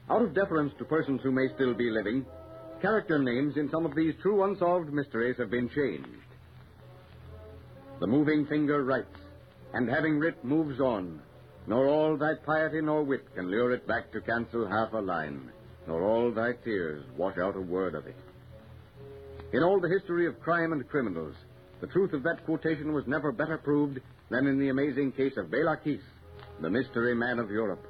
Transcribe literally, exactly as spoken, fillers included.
Out of deference to persons who may still be living, character names in some of these true unsolved mysteries have been changed. The moving finger writes, and having writ moves on, nor all thy piety nor wit can lure it back to cancel half a line, nor all thy tears wash out a word of it. In all the history of crime and criminals, the truth of that quotation was never better proved than in the amazing case of Bela Kiss, the mystery man of Europe.